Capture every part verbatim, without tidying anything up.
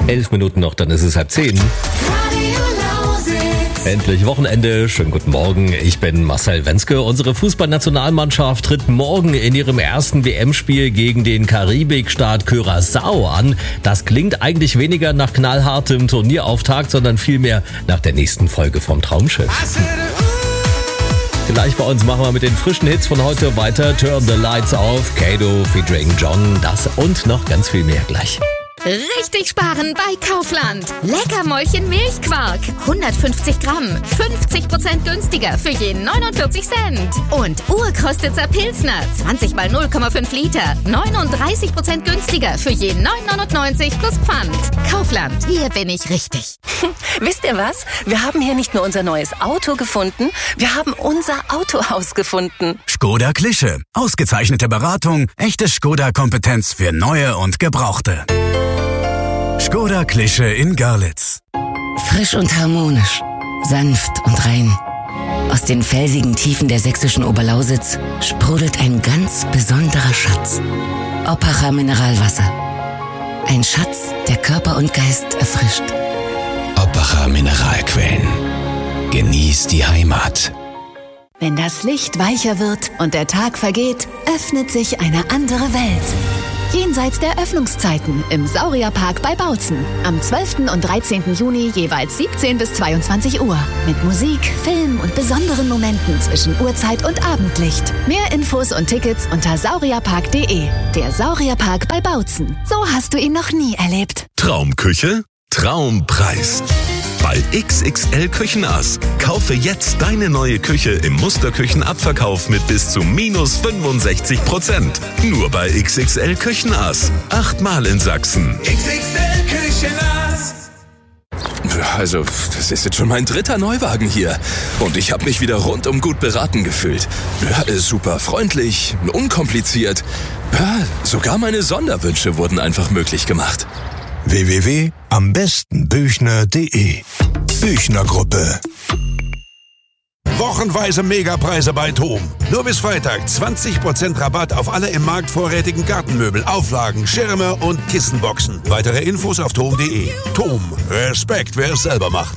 Elf Minuten noch, dann ist es halb zehn. Endlich Wochenende. Schönen guten Morgen. Ich bin Marcel Wenzke. Unsere Fußballnationalmannschaft tritt morgen in ihrem ersten W M-Spiel gegen den Karibikstaat Curaçao an. Das klingt eigentlich weniger nach knallhartem Turnierauftakt, sondern vielmehr nach der nächsten Folge vom Traumschiff. Gleich bei uns machen wir mit den frischen Hits von heute weiter. Turn the Lights Off, Kato featuring John, das und noch ganz viel mehr gleich. Richtig sparen bei Kaufland. Leckermäulchen Milchquark. hundertfünfzig Gramm. fünfzig Prozent günstiger für jeden neunundvierzig Cent. Und Urkostitzer Pilsner. zwanzig mal null Komma fünf Liter. neununddreißig Prozent günstiger für jeden neun neunundneunzig plus Pfand. Kaufland. Hier bin ich richtig. Wisst ihr was? Wir haben hier nicht nur unser neues Auto gefunden, wir haben unser Autohaus gefunden. Škoda Klische. Ausgezeichnete Beratung, echte Škoda-Kompetenz für Neue und Gebrauchte. Škoda Klische in Görlitz. Frisch und harmonisch, sanft und rein. Aus den felsigen Tiefen der sächsischen Oberlausitz sprudelt ein ganz besonderer Schatz. Oppacher Mineralwasser. Ein Schatz, der Körper und Geist erfrischt. Oppacher Mineralquellen. Genieß die Heimat. Wenn das Licht weicher wird und der Tag vergeht, öffnet sich eine andere Welt. Jenseits der Öffnungszeiten im Saurierpark bei Bautzen. Am zwölften und dreizehnten Juni jeweils siebzehn bis zweiundzwanzig Uhr. Mit Musik, Film und besonderen Momenten zwischen Uhrzeit und Abendlicht. Mehr Infos und Tickets unter saurierpark punkt de. Der Saurierpark bei Bautzen. So hast du ihn noch nie erlebt. Traumküche? Traumpreis. Bei X X L Küchenass. Kaufe jetzt deine neue Küche im Musterküchenabverkauf mit bis zu minus fünfundsechzig Prozent. Nur bei X X L Küchenass. Achtmal in Sachsen. X X L Küchenass. Also, das ist jetzt schon mein dritter Neuwagen hier. Und ich habe mich wieder rundum gut beraten gefühlt. Ja, ist super freundlich, unkompliziert. Ja, sogar meine Sonderwünsche wurden einfach möglich gemacht. w w w punkt am besten büchner punkt de. Büchner Gruppe. Wochenweise Megapreise bei TOM. Nur bis Freitag zwanzig Prozent Rabatt auf alle im Markt vorrätigen Gartenmöbel, Auflagen, Schirme und Kissenboxen. Weitere Infos auf tom punkt de. TOM. Respekt, wer es selber macht.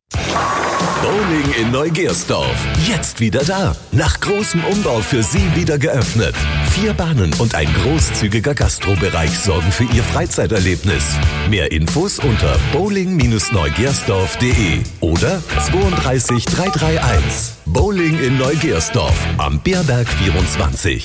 Bowling in Neugersdorf. Jetzt wieder da. Nach großem Umbau für Sie wieder geöffnet. Vier Bahnen und ein großzügiger Gastrobereich sorgen für Ihr Freizeiterlebnis. Mehr Infos unter bowling neugersdorf punkt de oder zweiunddreißig dreihunderteinunddreißig. Bowling in Neugersdorf am Beerberg vierundzwanzig.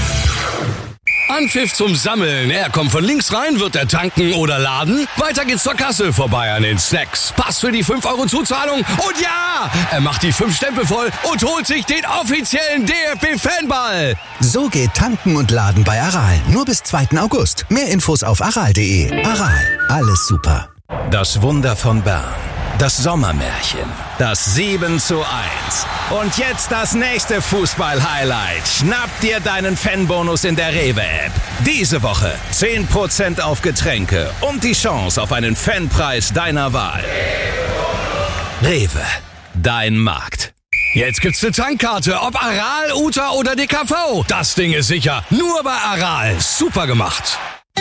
Anpfiff zum Sammeln. Er kommt von links rein, wird er tanken oder laden. Weiter geht's zur Kasse, vorbei an den Snacks. Pass für die fünf Euro Zuzahlung und ja, er macht die fünf Stempel voll und holt sich den offiziellen D F B-Fanball. So geht Tanken und Laden bei Aral. Nur bis zweiten August. Mehr Infos auf aral punkt de. Aral, alles super. Das Wunder von Bern. Das Sommermärchen. Das sieben zu eins. Und jetzt das nächste Fußball-Highlight. Schnapp dir deinen Fanbonus in der Rewe-App. Diese Woche zehn Prozent auf Getränke und die Chance auf einen Fanpreis deiner Wahl. Rewe, dein Markt. Jetzt gibt's eine Tankkarte, ob Aral, Uta oder D K V. Das Ding ist sicher. Nur bei Aral. Super gemacht.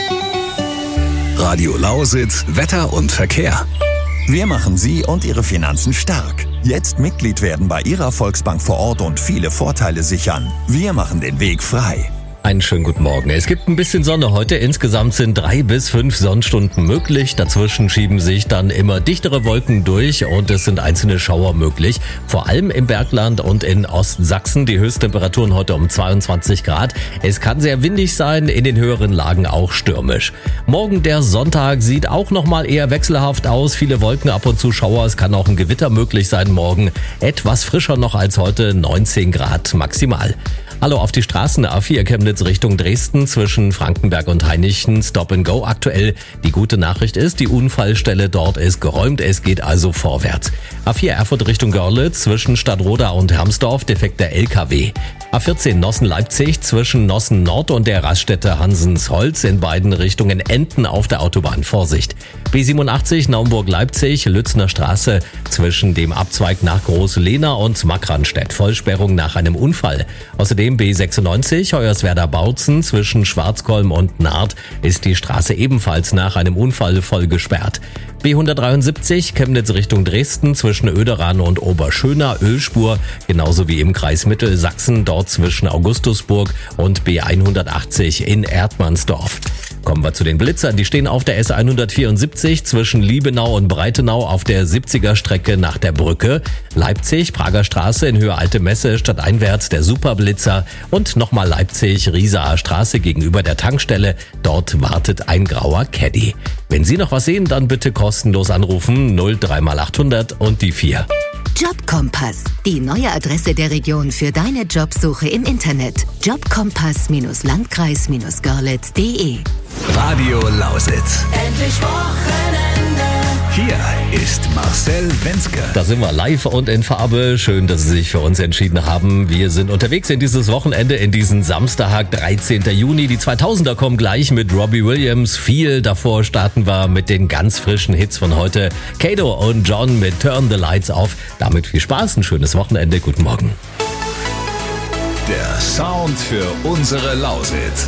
Radio Lausitz, Wetter und Verkehr. Wir machen Sie und Ihre Finanzen stark. Jetzt Mitglied werden bei Ihrer Volksbank vor Ort und viele Vorteile sichern. Wir machen den Weg frei. Einen schönen guten Morgen. Es gibt ein bisschen Sonne heute. Insgesamt sind drei bis fünf Sonnenstunden möglich. Dazwischen schieben sich dann immer dichtere Wolken durch und es sind einzelne Schauer möglich. Vor allem im Bergland und in Ostsachsen. Die Höchsttemperaturen heute um zweiundzwanzig Grad. Es kann sehr windig sein, in den höheren Lagen auch stürmisch. Morgen der Sonntag sieht auch nochmal eher wechselhaft aus. Viele Wolken, ab und zu Schauer. Es kann auch ein Gewitter möglich sein morgen. Etwas frischer noch als heute, neunzehn Grad maximal. Hallo auf die Straßen. A vier Chemnitz Richtung Dresden zwischen Frankenberg und Hainichen. Stop and Go aktuell. Die gute Nachricht ist, die Unfallstelle dort ist geräumt. Es geht also vorwärts. A vier Erfurt Richtung Görlitz zwischen Stadtroda und Hermsdorf. Defekter L K W. A vierzehn Nossen-Leipzig zwischen Nossen Nord und der Raststätte Hansensholz. In beiden Richtungen Enden auf der Autobahn. Vorsicht. B siebenundachtzig Naumburg-Leipzig, Lützner Straße zwischen dem Abzweig nach Groß-Lehna und Markranstädt. Vollsperrung nach einem Unfall. Außerdem B sechsundneunzig Hoyerswerda-Bautzen zwischen Schwarzkolm und Naht ist die Straße ebenfalls nach einem Unfall voll gesperrt. B hundertdreiundsiebzig Chemnitz Richtung Dresden zwischen Oederan und Oberschöner Ölspur, genauso wie im Kreis Mittelsachsen, dort zwischen Augustusburg und B hundertachtzig in Erdmannsdorf. Kommen wir zu den Blitzern. Die stehen auf der S hundertvierundsiebzig zwischen Liebenau und Breitenau auf der siebziger Strecke nach der Brücke. Leipzig, Prager Straße in Höhe Alte Messe stadteinwärts der Superblitzer und nochmal Leipzig, Riesaer Straße gegenüber der Tankstelle. Dort wartet ein grauer Caddy. Wenn Sie noch was sehen, dann bitte kostenlos anrufen null drei mal achthundert und die vier. Jobkompass, die neue Adresse der Region für deine Jobsuche im Internet. jobkompass Landkreis Görlitz punkt de. Radio Lausitz. Endlich Wochenende. Hier ist Marcel Wenzke. Da sind wir live und in Farbe. Schön, dass Sie sich für uns entschieden haben. Wir sind unterwegs in dieses Wochenende, in diesen Samstag, dreizehnten Juni. Die zweitausender kommen gleich mit Robbie Williams. Viel davor starten wir mit den ganz frischen Hits von heute. Kato und John mit Turn the Lights Off. Damit viel Spaß, ein schönes Wochenende. Guten Morgen. Der Sound für unsere Lausitz.